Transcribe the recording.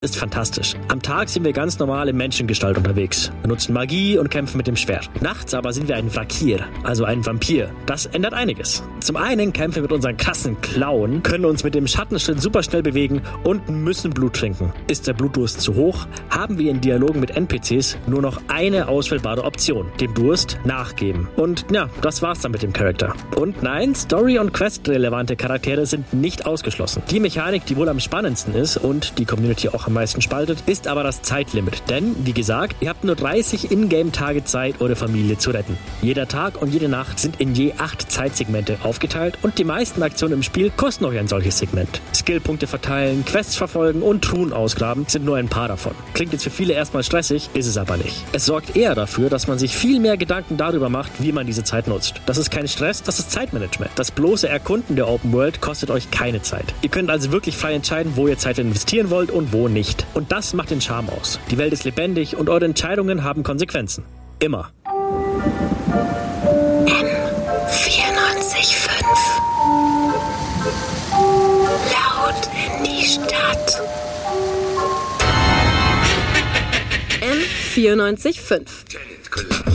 ist fantastisch. Am Tag sind wir ganz normal in Menschengestalt unterwegs. Wir nutzen Magie und kämpfen mit dem Schwert. Nachts aber sind wir ein Vakir, also ein Vampir. Das ändert einiges. Zum einen kämpfen wir mit unseren krassen Klauen, können uns mit dem Schattenschritt super schnell bewegen und müssen Blut trinken. Ist der Blutdurst zu hoch, haben wir in Dialogen mit NPCs nur noch eine auswählbare Option: dem Durst nachgeben. Und ja, das war's dann mit dem Charakter. Und nein, Story- und Quest-relevante Charaktere sind nicht ausgeschlossen. Die Mechanik, die wohl am spannendsten ist und die Community auch am meisten spaltet, ist aber das Zeitlimit. Denn, wie gesagt, ihr habt nur 30 Ingame-Tage Zeit, eure Familie zu retten. Jeder Tag und jede Nacht sind in je 8 Zeitsegmente aufgeteilt und die meisten Aktionen im Spiel kosten euch ein solches Segment. Skillpunkte verteilen, Quests verfolgen und Truhen ausgraben sind nur ein paar davon. Klingt jetzt für viele erstmal stressig, ist es aber nicht. Es sorgt eher dafür, dass man sich viel mehr Gedanken darüber macht, wie man diese Zeit nutzt. Das ist kein Stress, das ist Zeitmanagement. Das bloße Erkunden der Open World kostet euch keine Zeit. Ihr könnt also wirklich frei entscheiden, wo ihr Zeit investieren wollt und wo nicht. Und das macht den Charme aus. Die Welt ist lebendig und eure Entscheidungen haben Konsequenzen. Immer. M94.5 Laut in die Stadt. M94.5